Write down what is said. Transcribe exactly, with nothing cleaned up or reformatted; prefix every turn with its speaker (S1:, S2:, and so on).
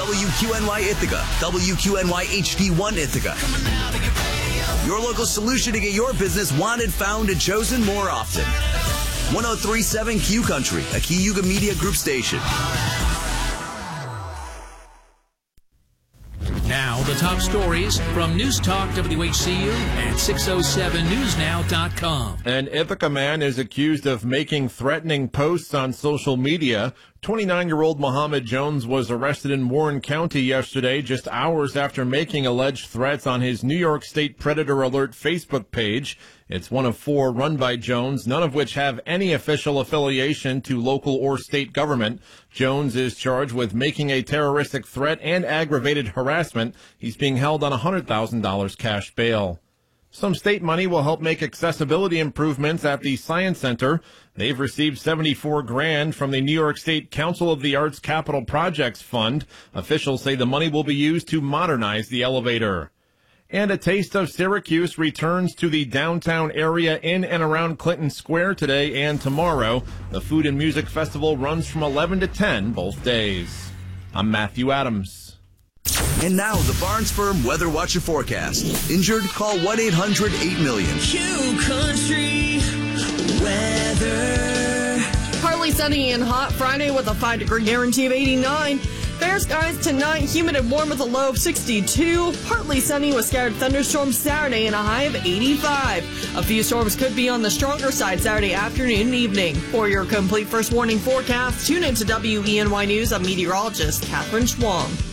S1: W Q N Y Ithaca, W Q N Y H D one Ithaca. Your local solution to get your business wanted, found, and chosen more often. one oh three point seven Q Country, a Cayuga Media Group station.
S2: Now, the top stories from News Talk W H C U and six oh seven news now dot com.
S3: An Ithaca man is accused of making threatening posts on social media. twenty-nine-year-old Muhammad Jones was arrested in Warren County yesterday, just hours after making alleged threats on his New York State Predator Alert Facebook page. It's one of four run by Jones, none of which have any official affiliation to local or state government. Jones is charged with making a terroristic threat and aggravated harassment. He's being held on one hundred thousand dollars cash bail. Some state money will help make accessibility improvements at the Science Center. They've received seventy-four grand from the New York State Council of the Arts Capital Projects Fund. Officials say the money will be used to modernize the elevator. And a taste of Syracuse returns to the downtown area in and around Clinton Square today and tomorrow. The Food and Music Festival runs from eleven to ten both days. I'm Matthew Adams.
S1: And now, the Barnes Firm Weather Watch and Forecast. Injured? Call one eight hundred eight million.
S4: Q Country Weather.
S5: Partly sunny and hot Friday with a five degree guarantee of eighty-nine. Fair skies tonight, humid and warm with a low of sixty-two. Partly sunny with scattered thunderstorms Saturday and a high of eighty-five. A few storms could be on the stronger side Saturday afternoon and evening. For your complete first warning forecast, tune into W E N Y News. I'm meteorologist Catherine Schwam.